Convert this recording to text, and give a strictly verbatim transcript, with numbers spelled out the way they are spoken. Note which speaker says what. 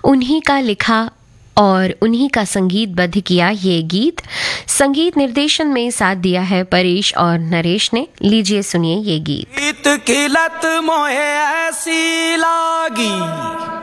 Speaker 1: उन्हीं का लिखा और उन्हीं का संगीतबद्ध किया ये गीत। संगीत निर्देशन में साथ दिया है परेश और नरेश ने। लीजिए सुनिए ये गीत।
Speaker 2: गीत की लत मोहे ऐसी लागी